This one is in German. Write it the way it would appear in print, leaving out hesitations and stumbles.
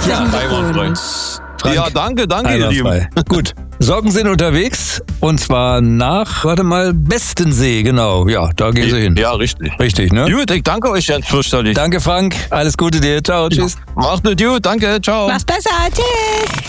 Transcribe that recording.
Herzlichen Glückwunsch. Frank, Ja, danke, ihr Lieben. Gut. Socken sind unterwegs und zwar nach, Bestensee, genau. Ja, da gehen sie hin. Ja, richtig. Richtig, ne? Gut, ich danke euch ganz fürchterlich. Danke, Frank. Alles Gute dir. Ciao, tschüss. Macht es gut, danke, ciao. Mach's besser. Tschüss.